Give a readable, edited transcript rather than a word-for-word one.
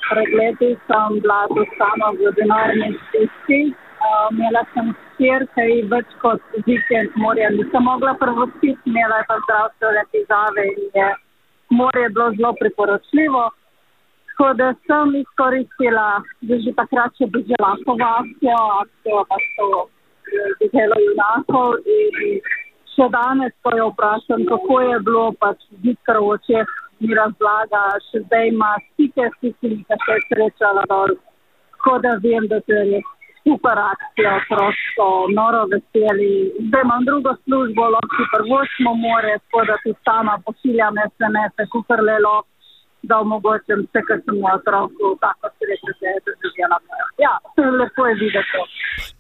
Pred leti sem bila tu sama v denarni stiski. Imela sem hčerko in več kot vikend morja nisem mogla prvostiti, imela je pa zdravstvene težave in je morje bilo zelo priporočljivo. Tako da sem izkoristila, da že takrat še bi žela akcijo pa to Deželo junakov in še danes, ko jo vprašam, kako je bilo, pač zikr v očeh mi razlaga, še zdaj ima stike s tistimi, ki se je srečala dol. Tako da vem, da to je res super akcija, prosto, noro veseli. Zdaj imam drugo službo, lahko prvočimo more, tako da tudi sama pošiljam SMS-e, kukor le lahko, da omogočim vse, kar sem v otroku, tako srečo, da je doživela. Ja, lepo je videti.